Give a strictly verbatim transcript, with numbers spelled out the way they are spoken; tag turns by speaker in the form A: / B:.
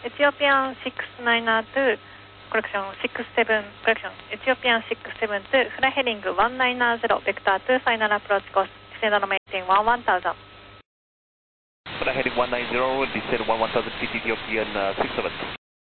A: Ethiopian six nine two, correction six seven, correction Ethiopian six seven two, fly heading one nine zero, vector two, final approach course, descend and maintain one one thousand.
B: Fly heading one nine zero, descend one one thousand feet, Ethiopian uh, six seven two.